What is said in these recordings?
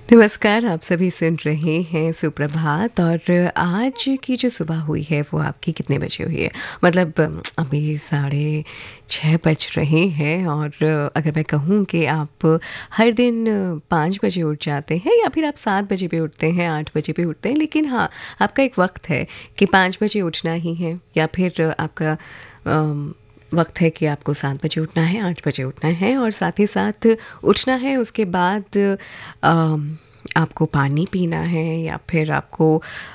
नमस्कार, आप सभी सुन रहे हैं सुप्रभात। और आज की जो सुबह हुई है वो आपकी कितने बजे हुई है? मतलब अभी 6:30 बज रहे हैं। और अगर मैं कहूँ कि आप हर दिन 5 बजे उठ जाते हैं या फिर आप 7 बजे भी उठते हैं, 8 बजे भी उठते हैं, लेकिन हाँ, आपका एक वक्त है कि 5 बजे उठना ही है, या फिर आपका वक्त है कि आपको 7 बजे उठना है, 8 बजे उठना है, और साथ ही साथ उठना है। उसके बाद आपको पानी पीना है, या फिर आपको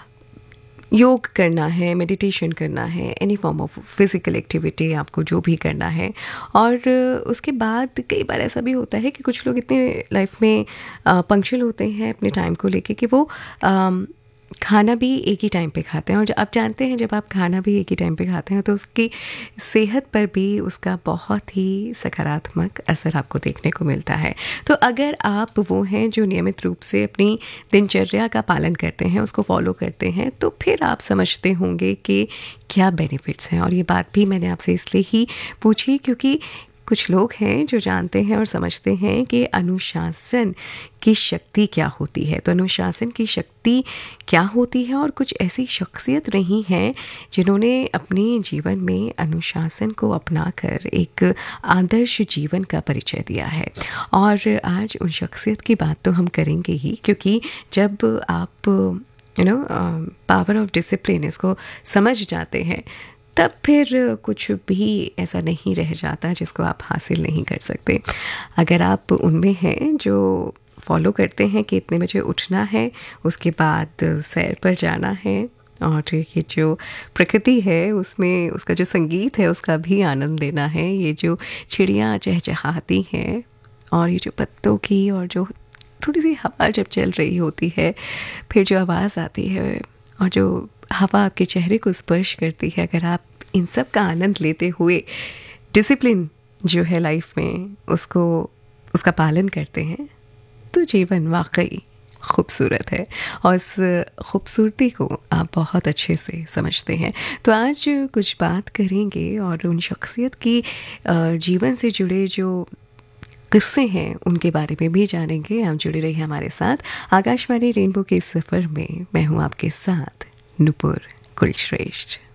योग करना है, मेडिटेशन करना है, any form of physical activity आपको जो भी करना है। और उसके बाद कई बार ऐसा भी होता है कि कुछ लोग इतने लाइफ में पंक्चुअल होते हैं अपने टाइम को लेके कि वो खाना भी एक ही टाइम पे खाते हैं। और आप जानते हैं, जब आप खाना भी एक ही टाइम पे खाते हैं तो उसकी सेहत पर भी उसका बहुत ही सकारात्मक असर आपको देखने को मिलता है। तो अगर आप वो हैं जो नियमित रूप से अपनी दिनचर्या का पालन करते हैं, उसको फॉलो करते हैं, तो फिर आप समझते होंगे कि क्या बेनिफिट्स हैं। और ये बात भी मैंने आपसे इसलिए ही पूछी क्योंकि कुछ लोग हैं जो जानते हैं और समझते हैं कि अनुशासन की शक्ति क्या होती है। तो अनुशासन की शक्ति क्या होती है, और कुछ ऐसी शख्सियत रही हैं जिन्होंने अपने जीवन में अनुशासन को अपनाकर एक आदर्श जीवन का परिचय दिया है। और आज उन शख्सियत की बात तो हम करेंगे ही, क्योंकि जब आप पावर ऑफ डिसिप्लिन इसको समझ जाते हैं, तब फिर कुछ भी ऐसा नहीं रह जाता जिसको आप हासिल नहीं कर सकते। अगर आप उनमें हैं जो फॉलो करते हैं कि इतने बजे उठना है, उसके बाद सैर पर जाना है, और ये जो प्रकृति है उसमें उसका जो संगीत है उसका भी आनंद लेना है, ये जो चिड़ियाँ चहचहाती हैं, और ये जो पत्तों की और जो थोड़ी सी हवा जब चल रही होती है, फिर जो आवाज़ आती है और जो हवा आपके चेहरे को स्पर्श करती है, अगर आप इन सब का आनंद लेते हुए डिसिप्लिन जो है लाइफ में उसका पालन करते हैं, तो जीवन वाकई खूबसूरत है, और इस खूबसूरती को आप बहुत अच्छे से समझते हैं। तो आज कुछ बात करेंगे और उन शख्सियत की जीवन से जुड़े जो किस्से हैं उनके बारे में भी जानेंगे। आप जुड़े रहिए हमारे साथ आकाशवाणी रेनबो के इस सफ़र में। मैं हूँ आपके साथ नुपुर कुलश्रेष्ठ।